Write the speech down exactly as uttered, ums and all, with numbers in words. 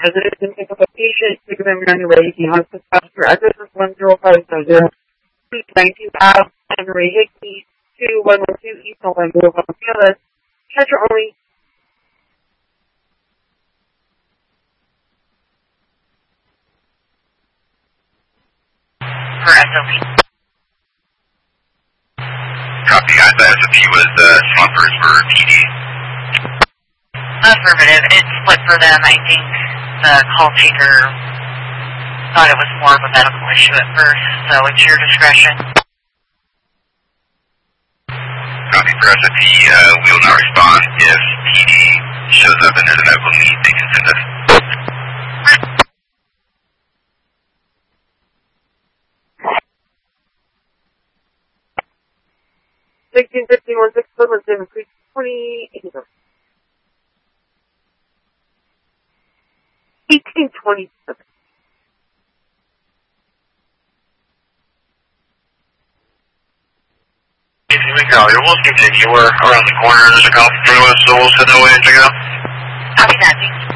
Residents can pick up a patient, pick them on your way. He has to stop for address is one zero five zero zero, nineteen Ave, Henry Hickey, two one one two East Oakland Boulevard, Canada. Catcher only. For S O P. Copy. I thought S O P was uh, swampers for P D. Affirmative. It split for them. I think the call taker thought it was more of a medical issue at first, so it's your discretion. Copy. For S O P, uh, we will not respond. If P D shows up and there's a medical need, they can send us. sixteen fifteen one six seven seven three twenty eight. eighteen twenty-seven. Miguel, you're welcome to continue. We're around the corner. There's a call from us, so we'll send away and check it out. Copy that. Thank you.